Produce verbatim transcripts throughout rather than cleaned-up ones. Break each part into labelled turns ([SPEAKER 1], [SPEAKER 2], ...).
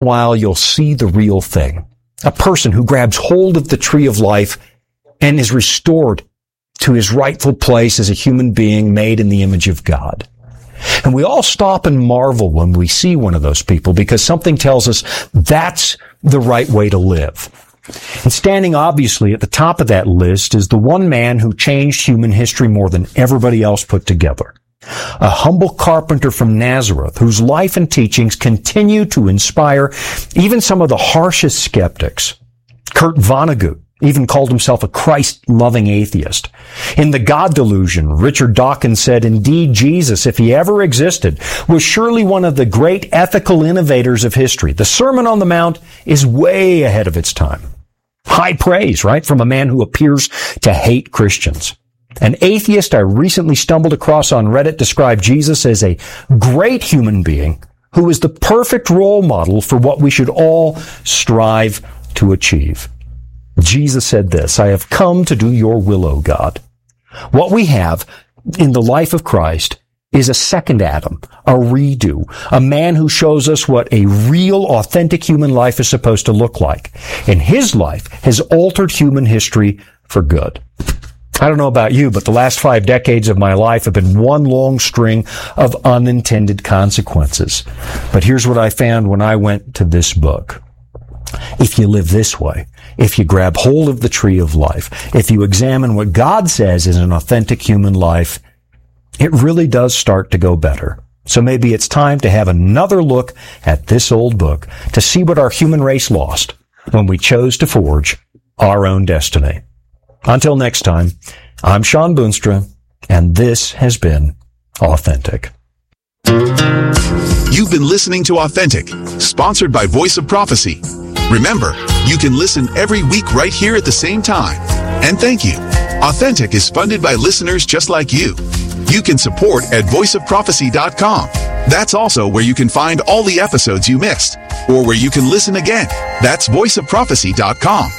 [SPEAKER 1] while you'll see the real thing. A person who grabs hold of the tree of life and is restored to his rightful place as a human being made in the image of God. And we all stop and marvel when we see one of those people because something tells us that's the right way to live. And standing obviously at the top of that list is the one man who changed human history more than everybody else put together. A humble carpenter from Nazareth whose life and teachings continue to inspire even some of the harshest skeptics. Kurt Vonnegut even called himself a Christ-loving atheist. In The God Delusion, Richard Dawkins said, "Indeed, Jesus, if he ever existed, was surely one of the great ethical innovators of history. The Sermon on the Mount is way ahead of its time." High praise, right, from a man who appears to hate Christians. An atheist I recently stumbled across on Reddit described Jesus as a great human being who is the perfect role model for what we should all strive to achieve. Jesus said this, "I have come to do your will, O God." What we have in the life of Christ is a second Adam, a redo, a man who shows us what a real, authentic human life is supposed to look like. And his life has altered human history for good. I don't know about you, but the last five decades of my life have been one long string of unintended consequences. But here's what I found when I went to this book. If you live this way, if you grab hold of the tree of life, if you examine what God says is an authentic human life, it really does start to go better. So maybe it's time to have another look at this old book to see what our human race lost when we chose to forge our own destiny. Until next time, I'm Sean Boonstra, and this has been Authentic.
[SPEAKER 2] You've been listening to Authentic, sponsored by Voice of Prophecy. Remember, you can listen every week right here at the same time. And thank you. Authentic is funded by listeners just like you. You can support at voice of prophecy dot com. That's also where you can find all the episodes you missed, or where you can listen again. That's voice of prophecy dot com.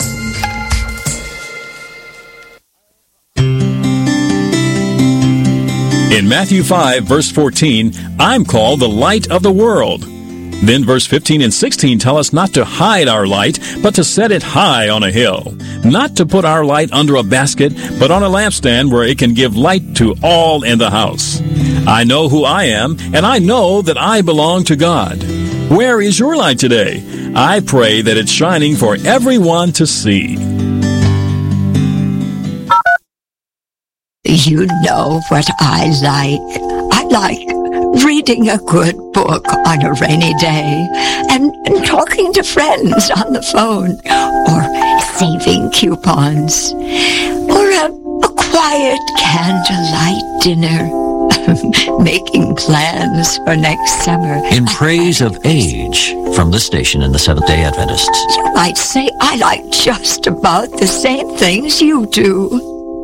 [SPEAKER 3] In Matthew five, verse fourteen, I'm called the light of the world. Then verse fifteen and sixteen tell us not to hide our light, but to set it high on a hill. Not to put our light under a basket, but on a lampstand where it can give light to all in the house. I know who I am, and I know that I belong to God. Where is your light today? I pray that it's shining for everyone to see.
[SPEAKER 4] You know what I like. I like reading a good book on a rainy day and, and talking to friends on the phone or saving coupons or a, a quiet candlelight dinner, making plans for next summer.
[SPEAKER 5] In praise of age from this station in the Seventh-day Adventists.
[SPEAKER 4] You might say I like just about the same things you do.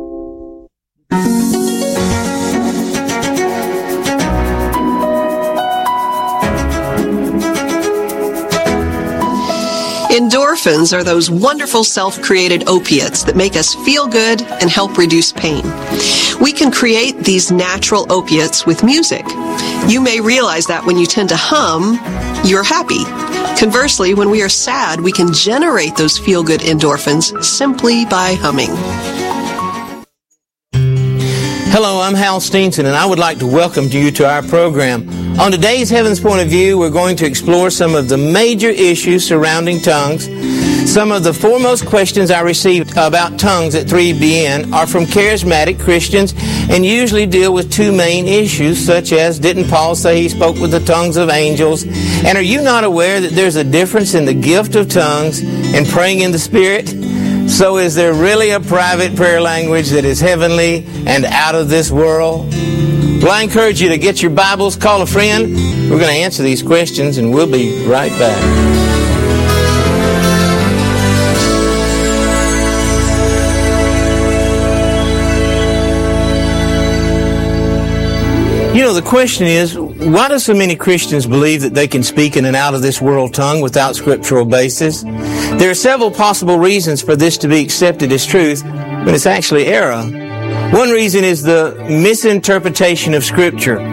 [SPEAKER 6] Endorphins are those wonderful self-created opiates that make us feel good and help reduce pain. We can create these natural opiates with music. You may realize that when you tend to hum, you're happy. Conversely, when we are sad, we can generate those feel-good endorphins simply by humming.
[SPEAKER 7] Hello, I'm Hal Steenson, and I would like to welcome you to our program. On today's Heaven's Point of View, we're going to explore some of the major issues surrounding tongues. Some of the foremost questions I received about tongues at three B N are from charismatic Christians and usually deal with two main issues, such as, didn't Paul say he spoke with the tongues of angels? And are you not aware that there's a difference in the gift of tongues and praying in the Spirit? So is there really a private prayer language that is heavenly and out of this world? Well, I encourage you to get your Bibles, call a friend. We're going to answer these questions, and we'll be right back. You know, the question is, why do so many Christians believe that they can speak in an out-of-this-world tongue without scriptural basis? There are several possible reasons for this to be accepted as truth, but it's actually error. One reason is the misinterpretation of Scripture.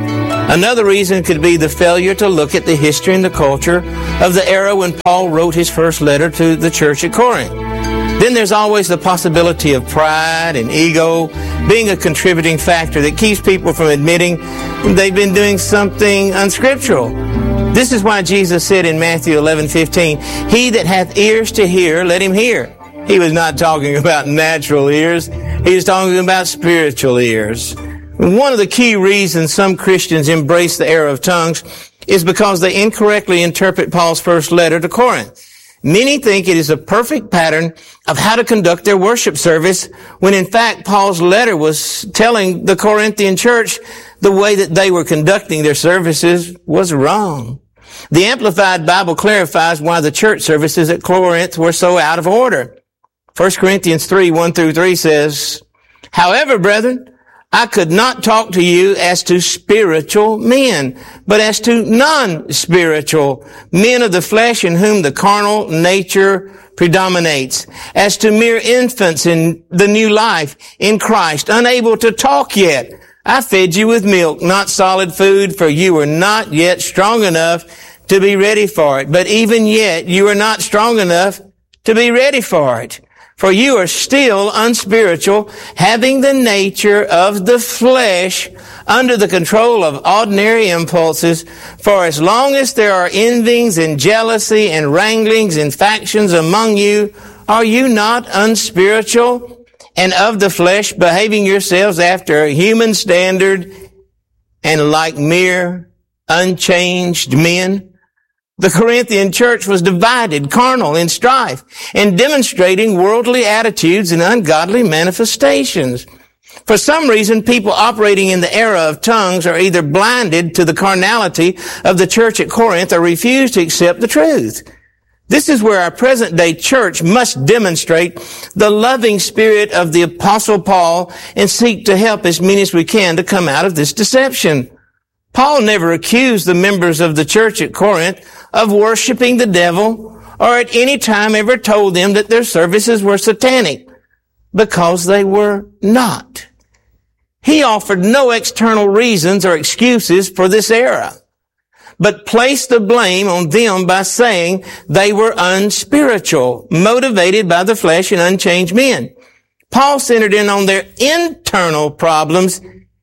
[SPEAKER 7] Another reason could be the failure to look at the history and the culture of the era when Paul wrote his first letter to the church at Corinth. Then there's always the possibility of pride and ego being a contributing factor that keeps people from admitting they've been doing something unscriptural. This is why Jesus said in Matthew eleven fifteen, "He that hath ears to hear, let him hear." He was not talking about natural ears. He was talking about spiritual ears. One of the key reasons some Christians embrace the era of tongues is because they incorrectly interpret Paul's first letter to Corinth. Many think it is a perfect pattern of how to conduct their worship service, when in fact Paul's letter was telling the Corinthian church the way that they were conducting their services was wrong. The Amplified Bible clarifies why the church services at Corinth were so out of order. First Corinthians three, one through three says, "However, brethren, I could not talk to you as to spiritual men, but as to non-spiritual, men of the flesh in whom the carnal nature predominates, as to mere infants in the new life in Christ, unable to talk yet. I fed you with milk, not solid food, for you were not yet strong enough to be ready for it. But even yet you are not strong enough to be ready for it. For you are still unspiritual, having the nature of the flesh under the control of ordinary impulses. For as long as there are envyings and jealousy and wranglings and factions among you, are you not unspiritual and of the flesh, behaving yourselves after a human standard and like mere unchanged men?" The Corinthian church was divided, carnal, in strife, and demonstrating worldly attitudes and ungodly manifestations. For some reason, people operating in the era of tongues are either blinded to the carnality of the church at Corinth or refuse to accept the truth. This is where our present-day church must demonstrate the loving spirit of the Apostle Paul and seek to help as many as we can to come out of this deception. Paul never accused the members of the church at Corinth of worshiping the devil or at any time ever told them that their services were satanic, because they were not. He offered no external reasons or excuses for this era, but placed the blame on them by saying they were unspiritual, motivated by the flesh and unchanged men. Paul centered in on their internal problems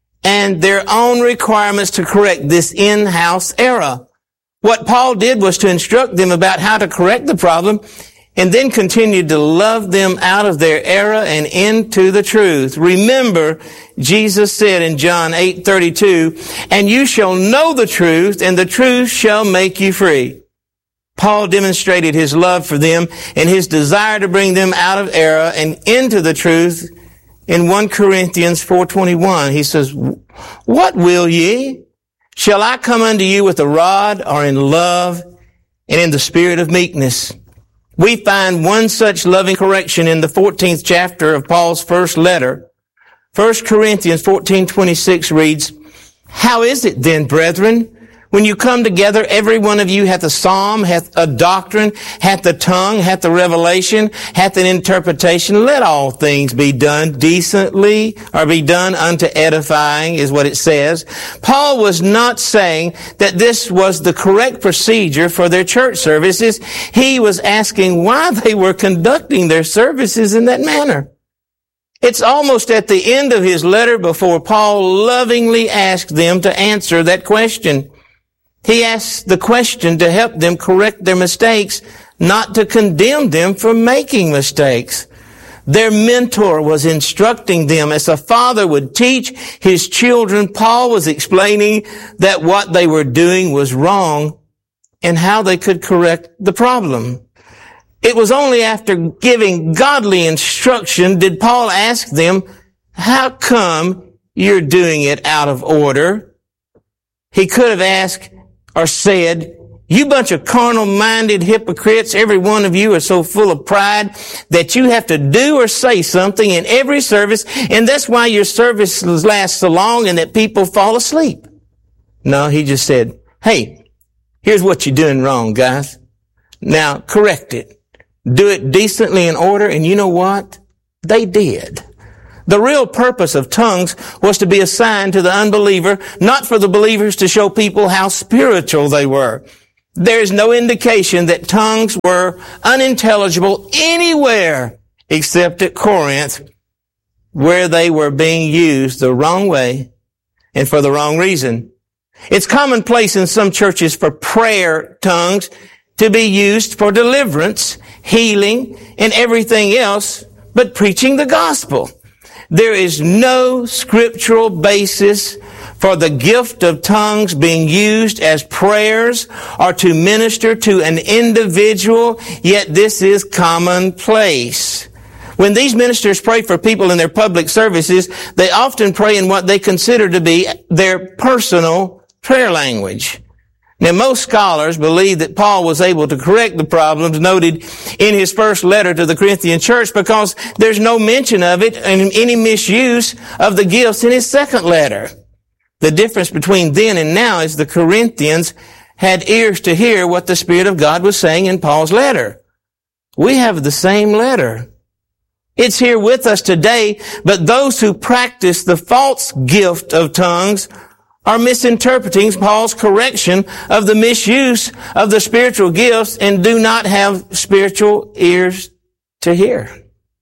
[SPEAKER 7] and their own requirements to correct this in-house error. What Paul did was to instruct them about how to correct the problem, and then continued to love them out of their error and into the truth. Remember, Jesus said in John eight thirty-two, "And you shall know the truth, and the truth shall make you free." Paul demonstrated his love for them and his desire to bring them out of error and into the truth. In First Corinthians four twenty-one, he says, "What will ye? Shall I come unto you with a rod, or in love and in the spirit of meekness?" We find one such loving correction in the fourteenth chapter of Paul's first letter. First Corinthians fourteen twenty-six reads, "How is it then, brethren, when you come together, every one of you hath a psalm, hath a doctrine, hath a tongue, hath a revelation, hath an interpretation. Let all things be done decently, or be done unto edifying," is what it says. Paul was not saying that this was the correct procedure for their church services. He was asking why they were conducting their services in that manner. It's almost at the end of his letter before Paul lovingly asked them to answer that question. He asked the question to help them correct their mistakes, not to condemn them for making mistakes. Their mentor was instructing them as a father would teach his children. Paul was explaining that what they were doing was wrong and how they could correct the problem. It was only after giving godly instruction did Paul ask them, "How come you're doing it out of order?" He could have asked or said, "You bunch of carnal-minded hypocrites, every one of you are so full of pride that you have to do or say something in every service, and that's why your services last so long and that people fall asleep." No, he just said, "Hey, here's what you're doing wrong, guys. Now, correct it. Do it decently in order," and you know what? They did. The real purpose of tongues was to be a sign to the unbeliever, not for the believers to show people how spiritual they were. There is no indication that tongues were unintelligible anywhere except at Corinth, where they were being used the wrong way and for the wrong reason. It's commonplace in some churches for prayer tongues to be used for deliverance, healing, and everything else but preaching the gospel. There is no scriptural basis for the gift of tongues being used as prayers or to minister to an individual, yet this is commonplace. When these ministers pray for people in their public services, they often pray in what they consider to be their personal prayer language. Now, most scholars believe that Paul was able to correct the problems noted in his first letter to the Corinthian church because there's no mention of it and any misuse of the gifts in his second letter. The difference between then and now is the Corinthians had ears to hear what the Spirit of God was saying in Paul's letter. We have the same letter. It's here with us today, but those who practice the false gift of tongues are misinterpreting Paul's correction of the misuse of the spiritual gifts and do not have spiritual ears to hear.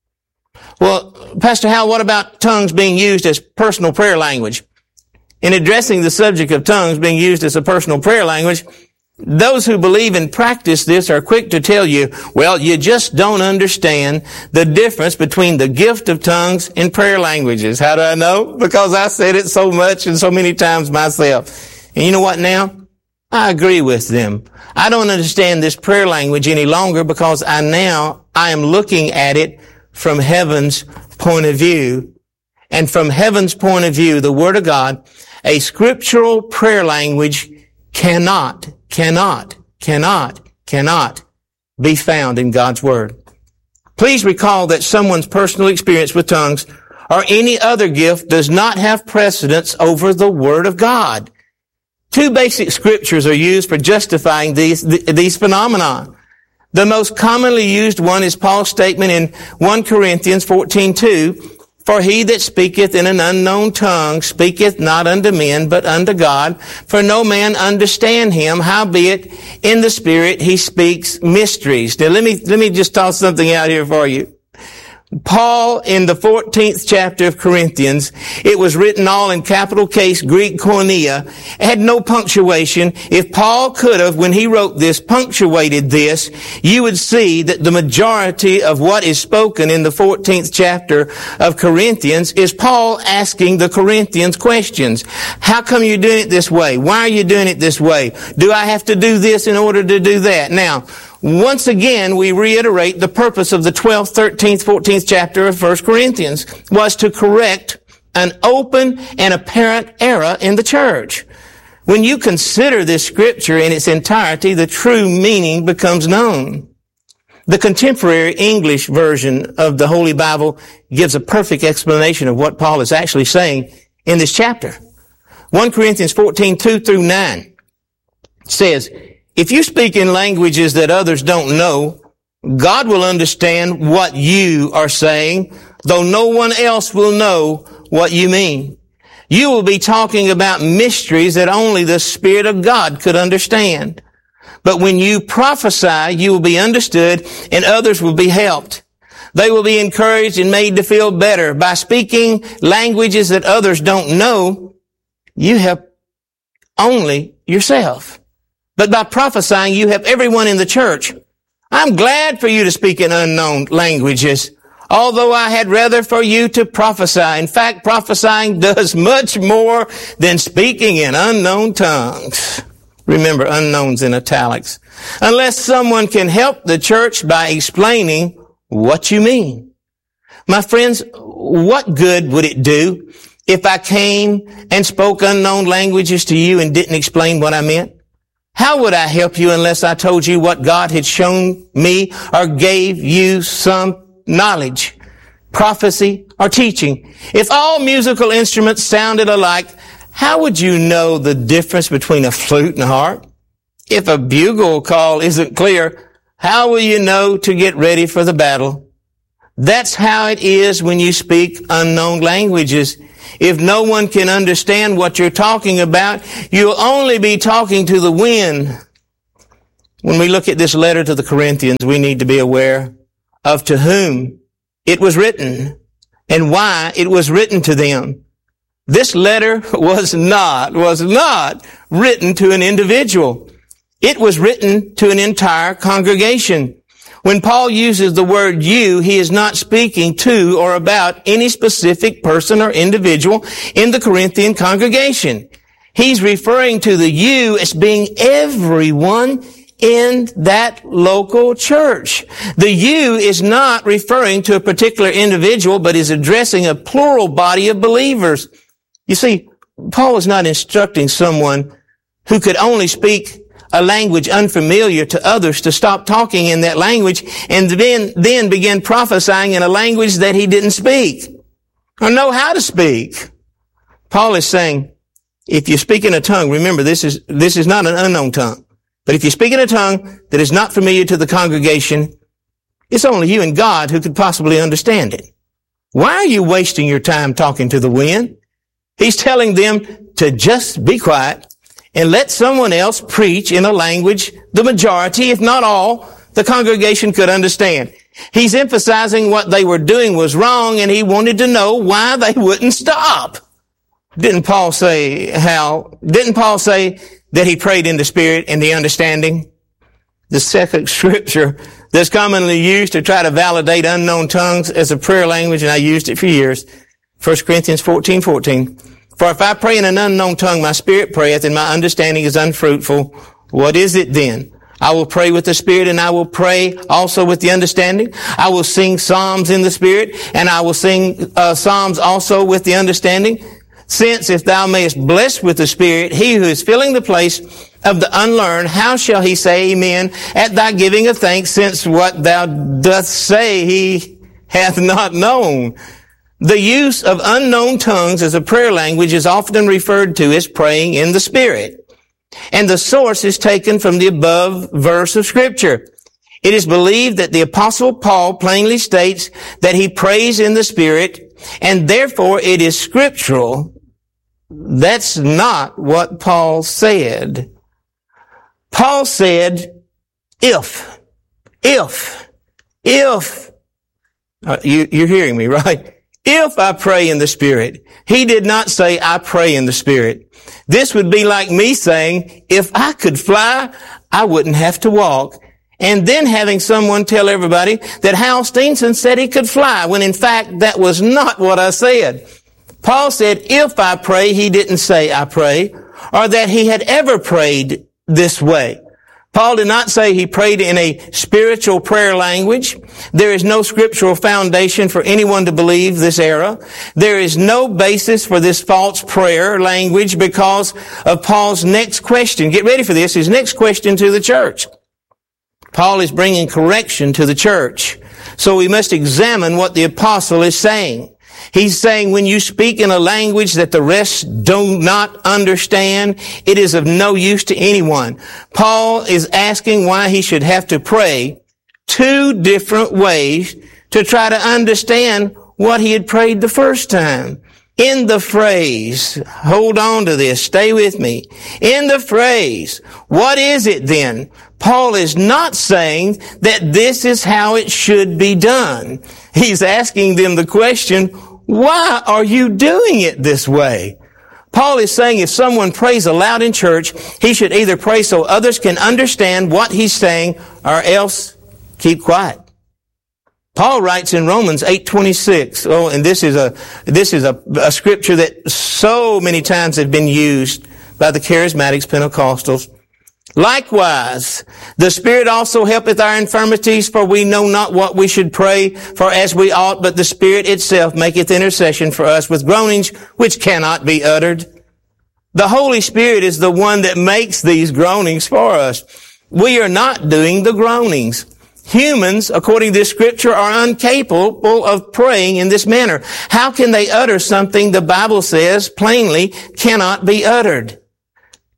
[SPEAKER 7] Well, Pastor Hal, what about tongues being used as personal prayer language? In addressing the subject of tongues being used as a personal prayer language, those who believe and practice this are quick to tell you, well, you just don't understand the difference between the gift of tongues and prayer languages. How do I know? Because I said it so much and so many times myself. And you know what now? I agree with them. I don't understand this prayer language any longer because I now, I am looking at it from heaven's point of view. And from heaven's point of view, the Word of God, a scriptural prayer language cannot, cannot, cannot, cannot be found in God's Word. Please recall that someone's personal experience with tongues or any other gift does not have precedence over the Word of God. Two basic scriptures are used for justifying these, these phenomena. The most commonly used one is Paul's statement in First Corinthians fourteen two, for he that speaketh in an unknown tongue speaketh not unto men, but unto God. For no man understand him, howbeit in the Spirit he speaks mysteries. Now let me, let me just toss something out here for you. Paul, in the fourteenth chapter of Corinthians, it was written all in capital case Greek koinonia. It had no punctuation. If Paul could have, when he wrote this, punctuated this, you would see that the majority of what is spoken in the fourteenth chapter of Corinthians is Paul asking the Corinthians questions. How come you're doing it this way? Why are you doing it this way? Do I have to do this in order to do that? Now, once again, we reiterate the purpose of the twelfth, thirteenth, fourteenth chapter of First Corinthians was to correct an open and apparent error in the church. When you consider this scripture in its entirety, the true meaning becomes known. The contemporary English version of the Holy Bible gives a perfect explanation of what Paul is actually saying in this chapter. First Corinthians fourteen, two through nine says, if you speak in languages that others don't know, God will understand what you are saying, though no one else will know what you mean. You will be talking about mysteries that only the Spirit of God could understand. But when you prophesy, you will be understood and others will be helped. They will be encouraged and made to feel better. By speaking languages that others don't know, you help only yourself. But by prophesying, you help everyone in the church. I'm glad for you to speak in unknown languages, although I had rather for you to prophesy. In fact, prophesying does much more than speaking in unknown tongues. Remember, unknowns in italics. Unless someone can help the church by explaining what you mean. My friends, what good would it do if I came and spoke unknown languages to you and didn't explain what I meant? How would I help you unless I told you what God had shown me or gave you some knowledge, prophecy, or teaching? If all musical instruments sounded alike, how would you know the difference between a flute and a harp? If a bugle call isn't clear, how will you know to get ready for the battle? That's how it is when you speak unknown languages. If no one can understand what you're talking about, you'll only be talking to the wind. When we look at this letter to the Corinthians, we need to be aware of to whom it was written and why it was written to them. This letter was not, was not written to an individual. It was written to an entire congregation. When Paul uses the word you, he is not speaking to or about any specific person or individual in the Corinthian congregation. He's referring to the you as being everyone in that local church. The you is not referring to a particular individual, but is addressing a plural body of believers. You see, Paul is not instructing someone who could only speak a language unfamiliar to others to stop talking in that language and then, then begin prophesying in a language that he didn't speak or know how to speak. Paul is saying, if you speak in a tongue, remember this is, this is not an unknown tongue, but if you speak in a tongue that is not familiar to the congregation, it's only you and God who could possibly understand it. Why are you wasting your time talking to the wind? He's telling them to just be quiet and let someone else preach in a language the majority, if not all, the congregation could understand. He's emphasizing what they were doing was wrong, and he wanted to know why they wouldn't stop. Didn't Paul say how, didn't Paul say that he prayed in the Spirit and the understanding? The second scripture that's commonly used to try to validate unknown tongues as a prayer language, and I used it for years, First Corinthians fourteen fourteen. For if I pray in an unknown tongue, my spirit prayeth, and my understanding is unfruitful. What is it then? I will pray with the Spirit, and I will pray also with the understanding. I will sing psalms in the Spirit, and I will sing uh, psalms also with the understanding. Since if thou mayest bless with the Spirit, he who is filling the place of the unlearned, how shall he say amen at thy giving of thanks, since what thou dost say he hath not known? The use of unknown tongues as a prayer language is often referred to as praying in the Spirit. And the source is taken from the above verse of Scripture. It is believed that the Apostle Paul plainly states that he prays in the Spirit, and therefore it is scriptural. That's not what Paul said. Paul said, if, if, if, uh, you, you're hearing me, right? If I pray in the Spirit. He did not say, I pray in the Spirit. This would be like me saying, if I could fly, I wouldn't have to walk. And then having someone tell everybody that Hal Steenson said he could fly, when in fact that was not what I said. Paul said, if I pray, he didn't say I pray, or that he had ever prayed this way. Paul did not say he prayed in a spiritual prayer language. There is no scriptural foundation for anyone to believe this error. There is no basis for this false prayer language because of Paul's next question. Get ready for this. His next question to the church. Paul is bringing correction to the church. So we must examine what the apostle is saying. He's saying when you speak in a language that the rest do not understand, it is of no use to anyone. Paul is asking why he should have to pray two different ways to try to understand what he had prayed the first time. In the phrase, hold on to this, stay with me. In the phrase, what is it then? Paul is not saying that this is how it should be done. He's asking them the question, why are you doing it this way? Paul is saying if someone prays aloud in church, he should either pray so others can understand what he's saying or else keep quiet. Paul writes in Romans eight twenty-six. Oh, and this is a this is a, a scripture that so many times has been used by the charismatics, Pentecostals. Likewise, the Spirit also helpeth our infirmities, for we know not what we should pray for as we ought, but the Spirit itself maketh intercession for us with groanings which cannot be uttered. The Holy Spirit is the one that makes these groanings for us. We are not doing the groanings. Humans, according to this scripture, are incapable of praying in this manner. How can they utter something the Bible says plainly cannot be uttered?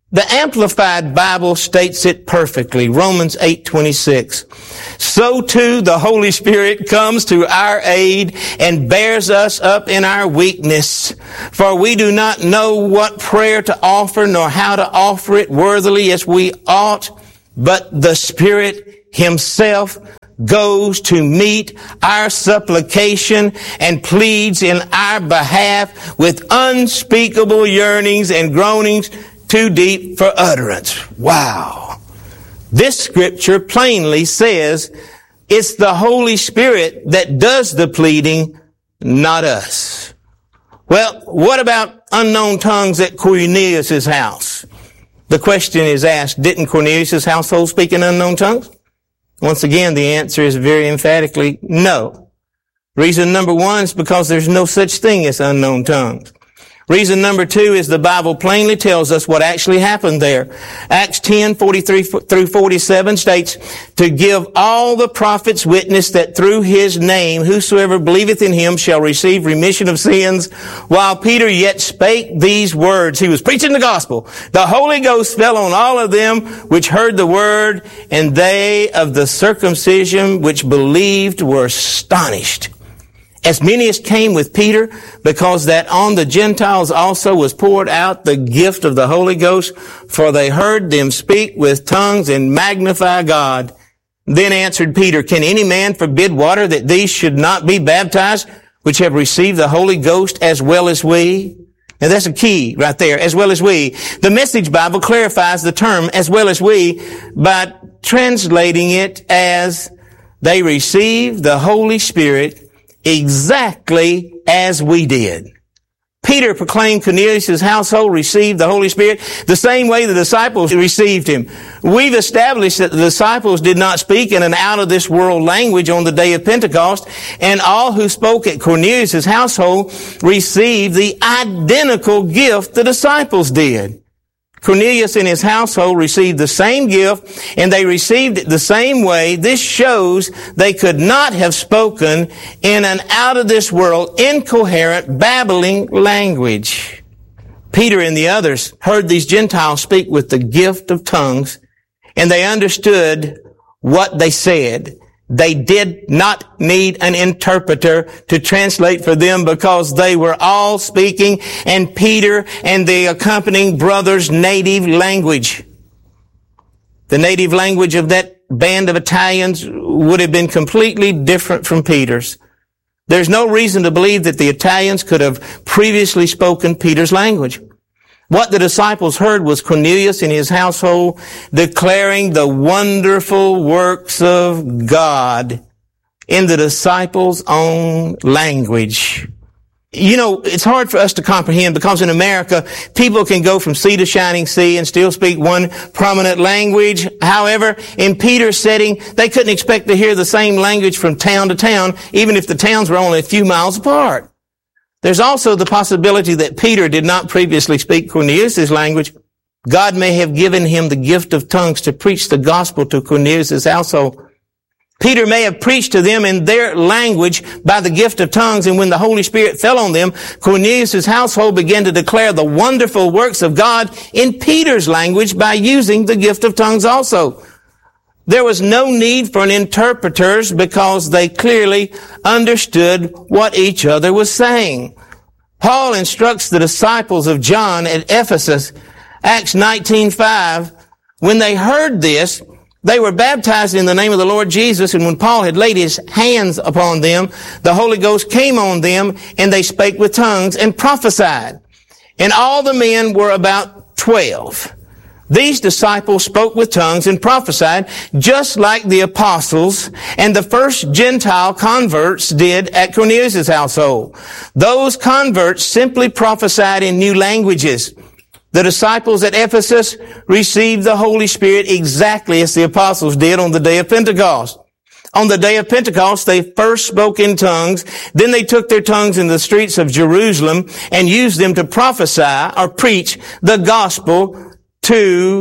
[SPEAKER 7] The Amplified Bible states it perfectly. Romans eight twenty-six. So too the Holy Spirit comes to our aid and bears us up in our weakness. For we do not know what prayer to offer nor how to offer it worthily as we ought, but the Spirit Himself goes to meet our supplication and pleads in our behalf with unspeakable yearnings and groanings too deep for utterance. Wow. This scripture plainly says it's the Holy Spirit that does the pleading, not us. Well, what about unknown tongues at Cornelius' house? The question is asked, didn't Cornelius' household speak in unknown tongues? Once again, the answer is very emphatically no. Reason number one is because there's no such thing as unknown tongues. Reason number two is the Bible plainly tells us what actually happened there. Acts ten, forty-three through forty-seven states, to give all the prophets witness that through His name whosoever believeth in Him shall receive remission of sins. While Peter yet spake these words, he was preaching the gospel. The Holy Ghost fell on all of them which heard the word, and they of the circumcision which believed were astonished. As many as came with Peter, because that on the Gentiles also was poured out the gift of the Holy Ghost, for they heard them speak with tongues and magnify God. Then answered Peter, can any man forbid water that these should not be baptized, which have received the Holy Ghost as well as we? Now that's a key right there, as well as we. The Message Bible clarifies the term as well as we by translating it as they received the Holy Spirit exactly as we did. Peter proclaimed Cornelius' household received the Holy Spirit the same way the disciples received Him. We've established that the disciples did not speak in an out-of-this-world language on the day of Pentecost, and all who spoke at Cornelius' household received the identical gift the disciples did. Cornelius and his household received the same gift, and they received it the same way. This shows they could not have spoken in an out-of-this-world, incoherent, babbling language. Peter and the others heard these Gentiles speak with the gift of tongues, and they understood what they said. They did not need an interpreter to translate for them because they were all speaking in Peter and the accompanying brothers' native language. The native language of that band of Italians would have been completely different from Peter's. There's no reason to believe that the Italians could have previously spoken Peter's language. What the disciples heard was Cornelius and his household declaring the wonderful works of God in the disciples' own language. You know, it's hard for us to comprehend because in America, people can go from sea to shining sea and still speak one prominent language. However, in Peter's setting, they couldn't expect to hear the same language from town to town, even if the towns were only a few miles apart. There's also the possibility that Peter did not previously speak Cornelius' language. God may have given him the gift of tongues to preach the gospel to Cornelius' household. Peter may have preached to them in their language by the gift of tongues, and when the Holy Spirit fell on them, Cornelius' household began to declare the wonderful works of God in Peter's language by using the gift of tongues also. There was no need for an interpreters because they clearly understood what each other was saying. Paul instructs the disciples of John at Ephesus, Acts nineteen five, when they heard this, they were baptized in the name of the Lord Jesus, and when Paul had laid his hands upon them, the Holy Ghost came on them, and they spake with tongues and prophesied. And all the men were about twelve. These disciples spoke with tongues and prophesied just like the apostles and the first Gentile converts did at Cornelius' household. Those converts simply prophesied in new languages. The disciples at Ephesus received the Holy Spirit exactly as the apostles did on the day of Pentecost. On the day of Pentecost, they first spoke in tongues, then they took their tongues in the streets of Jerusalem and used them to prophesy or preach the gospel to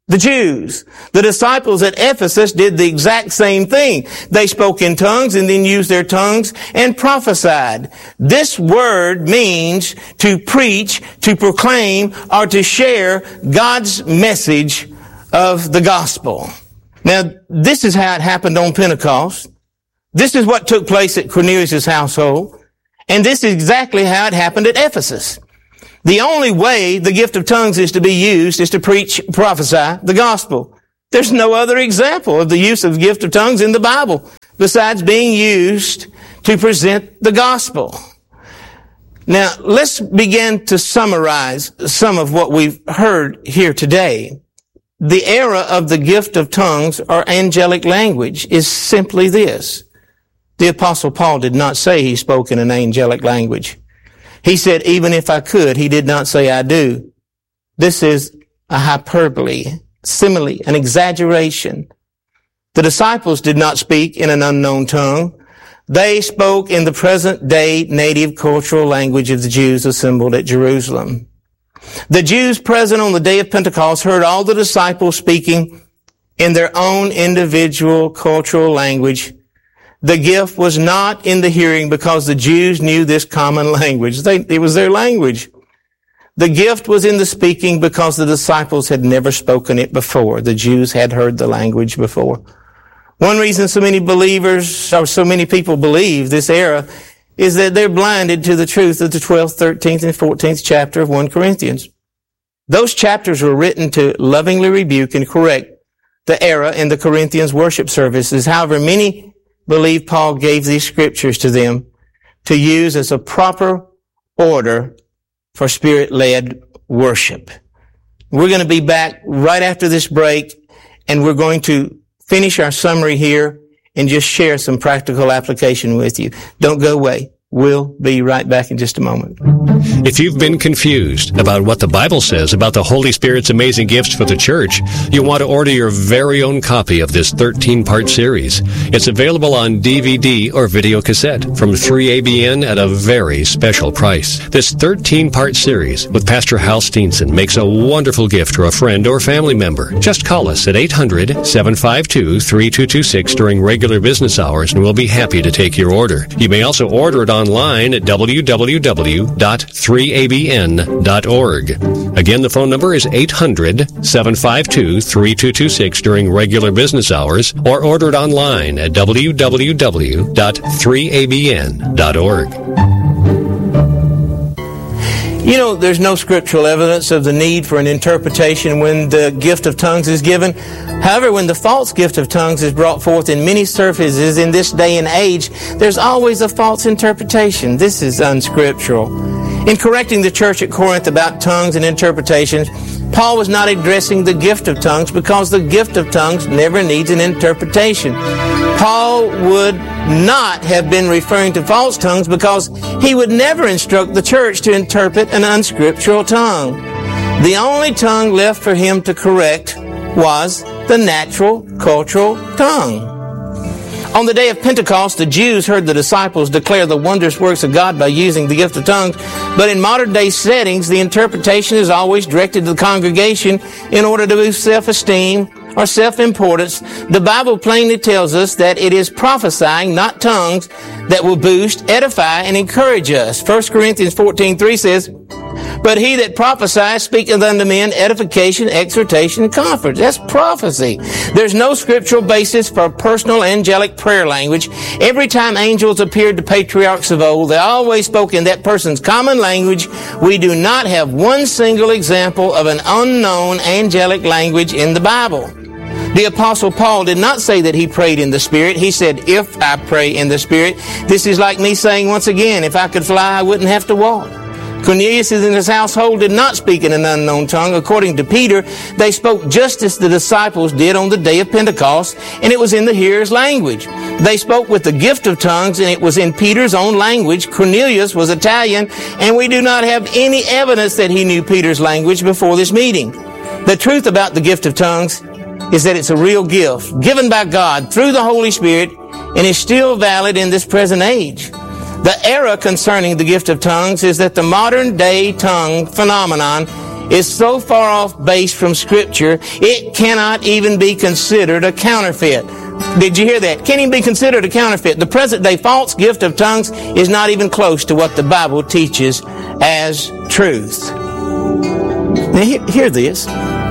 [SPEAKER 7] The Jews. The disciples at Ephesus did the exact same thing. They spoke in tongues and then used their tongues and prophesied. This word means to preach, to proclaim, or to share God's message of the gospel. Now, this is how it happened on Pentecost. This is what took place at Cornelius' household. And this is exactly how it happened at Ephesus. The only way the gift of tongues is to be used is to preach, prophesy the gospel. There's no other example of the use of the gift of tongues in the Bible besides being used to present the gospel. Now, let's begin to summarize some of what we've heard here today. The era of the gift of tongues or angelic language is simply this. The Apostle Paul did not say he spoke in an angelic language. He said, even if I could, he did not say I do. This is a hyperbole, simile, an exaggeration. The disciples did not speak in an unknown tongue. They spoke in the present day native cultural language of the Jews assembled at Jerusalem. The Jews present on the day of Pentecost heard all the disciples speaking in their own individual cultural language. The gift was not in the hearing because the Jews knew this common language. They, it was their language. The gift was in the speaking because the disciples had never spoken it before. The Jews had heard the language before. One reason so many believers, or so many people believe this era, is that they're blinded to the truth of the twelfth, thirteenth, and fourteenth chapter of First Corinthians. Those chapters were written to lovingly rebuke and correct the error in the Corinthians worship services. However, many believe Paul gave these scriptures to them to use as a proper order for Spirit-led worship. We're going to be back right after this break, and we're going to finish our summary here and just share some practical application with you. Don't go away. We'll be right back in just a moment.
[SPEAKER 8] If you've been confused about what the Bible says about the Holy Spirit's amazing gifts for the church, you'll want to order your very own copy of this thirteen-part series. It's available on D V D or video cassette from three A B N at a very special price. This thirteen-part series with Pastor Hal Steenson makes a wonderful gift for a friend or family member. Just call us at eight hundred, seven five two, three two two six during regular business hours, and we'll be happy to take your order. You may also order it online at w w w dot three a b n dot org. Again, the phone number is eight hundred, seven five two, three two two six during regular business hours, or order it online at w w w dot three a b n dot org.
[SPEAKER 7] You know, there's no scriptural evidence of the need for an interpretation when the gift of tongues is given. However, when the false gift of tongues is brought forth in many services in this day and age, there's always a false interpretation. This is unscriptural. In correcting the church at Corinth about tongues and interpretations, Paul was not addressing the gift of tongues because the gift of tongues never needs an interpretation. Paul would not have been referring to false tongues because he would never instruct the church to interpret an unscriptural tongue. The only tongue left for him to correct was the natural, cultural tongue. On the day of Pentecost, the Jews heard the disciples declare the wondrous works of God by using the gift of tongues, but in modern day settings, the interpretation is always directed to the congregation in order to boost self-esteem or self-importance. The Bible plainly tells us that it is prophesying, not tongues, that will boost, edify, and encourage us. First Corinthians fourteen three says, "But he that prophesies speaketh unto men edification, exhortation, and comfort." That's prophecy. There's no scriptural basis for personal angelic prayer language. Every time angels appeared to patriarchs of old, they always spoke in that person's common language. We do not have one single example of an unknown angelic language in the Bible. The Apostle Paul did not say that he prayed in the Spirit. He said, "If I pray in the Spirit." This is like me saying once again, if I could fly, I wouldn't have to walk. Cornelius and his household did not speak in an unknown tongue. According to Peter, they spoke just as the disciples did on the day of Pentecost, and it was in the hearer's language. They spoke with the gift of tongues, and it was in Peter's own language. Cornelius was Italian, and we do not have any evidence that he knew Peter's language before this meeting. The truth about the gift of tongues is that it's a real gift given by God through the Holy Spirit and is still valid in this present age. The error concerning the gift of tongues is that the modern day tongue phenomenon is so far off base from Scripture, it cannot even be considered a counterfeit. Did you hear that? Can't even be considered a counterfeit. The present-day false gift of tongues is not even close to what the Bible teaches as truth. Now, hear, hear this.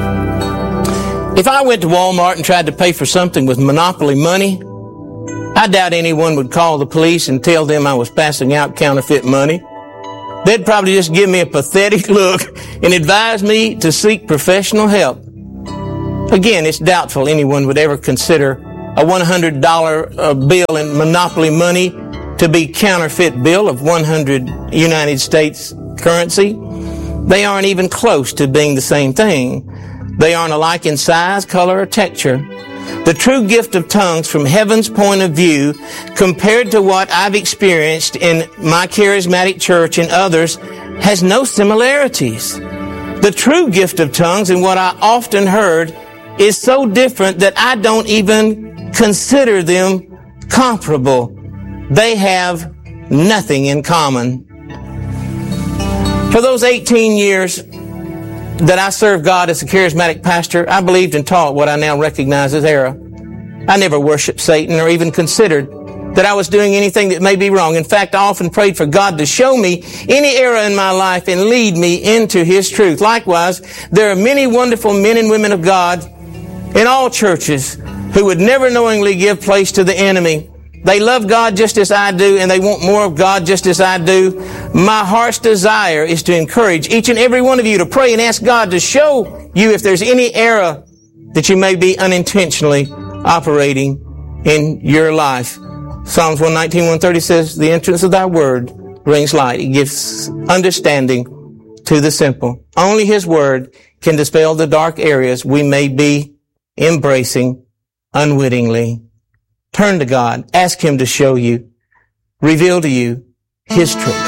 [SPEAKER 7] If I went to Walmart and tried to pay for something with monopoly money, I doubt anyone would call the police and tell them I was passing out counterfeit money. They'd probably just give me a pathetic look and advise me to seek professional help. Again, it's doubtful anyone would ever consider a one hundred dollar uh, bill in monopoly money to be counterfeit bill of one hundred United States currency. They aren't even close to being the same thing. They aren't alike in size, color, or texture. The true gift of tongues from heaven's point of view, compared to what I've experienced in my charismatic church and others, has no similarities. The true gift of tongues and what I often heard is so different that I don't even consider them comparable. They have nothing in common. For those eighteen years that I served God as a charismatic pastor, I believed and taught what I now recognize as error. I never worshiped Satan or even considered that I was doing anything that may be wrong. In fact, I often prayed for God to show me any error in my life and lead me into His truth. Likewise, there are many wonderful men and women of God in all churches who would never knowingly give place to the enemy. They love God just as I do, and they want more of God just as I do. My heart's desire is to encourage each and every one of you to pray and ask God to show you if there's any error that you may be unintentionally operating in your life. Psalms one nineteen, one thirty says, the entrance of thy word brings light. It gives understanding to the simple. Only His word can dispel the dark areas we may be embracing unwittingly. Turn to God. Ask Him to show you, reveal to you His truth.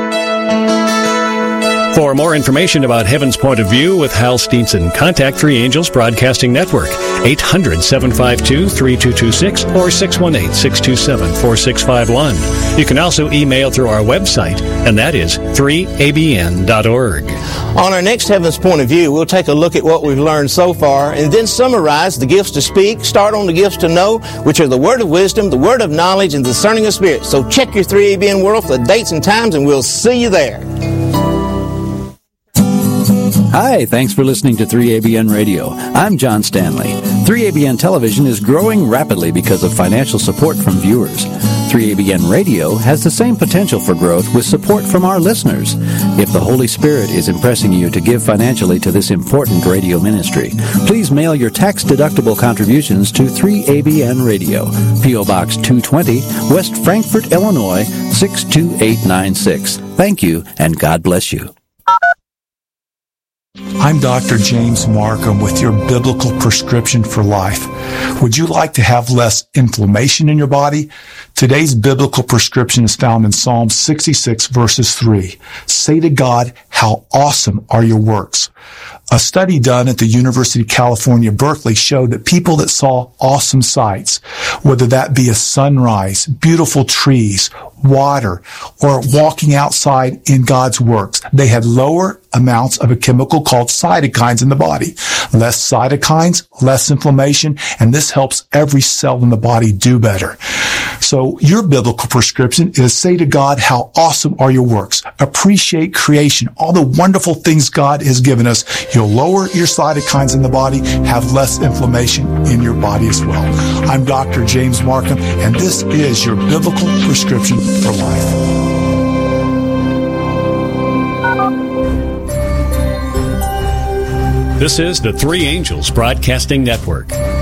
[SPEAKER 8] For more information about Heaven's Point of View with Hal Steenson, contact Three Angels Broadcasting Network, eight hundred, seven five two, three two two six or six one eight, six two seven, four six five one. You can also email through our website, and that is three A B N dot org.
[SPEAKER 7] On our next Heaven's Point of View, we'll take a look at what we've learned so far and then summarize the gifts to speak, start on the gifts to know, which are the word of wisdom, the word of knowledge, and the discerning of spirits. So check your three A B N World for the dates and times, and we'll see you there.
[SPEAKER 9] Hi, thanks for listening to three A B N Radio. I'm John Stanley. three A B N Television is growing rapidly because of financial support from viewers. three A B N Radio has the same potential for growth with support from our listeners. If the Holy Spirit is impressing you to give financially to this important radio ministry, please mail your tax-deductible contributions to three A B N Radio, P O Box two twenty, West Frankfort, Illinois, six two eight nine six. Thank you, and God bless you.
[SPEAKER 10] I'm Doctor James Markham with your biblical prescription for life. Would you like to have less inflammation in your body? Today's biblical prescription is found in Psalm sixty-six, verses three. Say to God, how awesome are your works. A study done at the University of California, Berkeley showed that people that saw awesome sights, whether that be a sunrise, beautiful trees, water, or walking outside in God's works, they had lower amounts of a chemical called cytokines in the body. Less cytokines, less inflammation, and this helps every cell in the body do better. So your biblical prescription is say to God, how awesome are your works. Appreciate creation, all the wonderful things God has given us. You'll lower your cytokines in the body, have less inflammation in your body as well. I'm Doctor James Markham, and this is your biblical prescription for life.
[SPEAKER 8] This is the Three Angels Broadcasting Network.